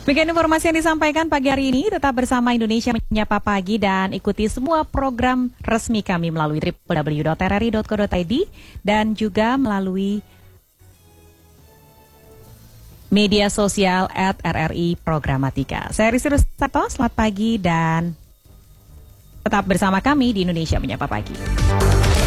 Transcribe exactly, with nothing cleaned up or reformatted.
Demikian informasi yang disampaikan pagi hari ini. Tetap bersama Indonesia Menyapa Pagi dan ikuti semua program resmi kami melalui w w w dot r r i dot co dot i d dan juga melalui media sosial at R R I Programatika. Saya Rizky Rustato, selamat pagi dan tetap bersama kami di Indonesia Menyapa Pagi.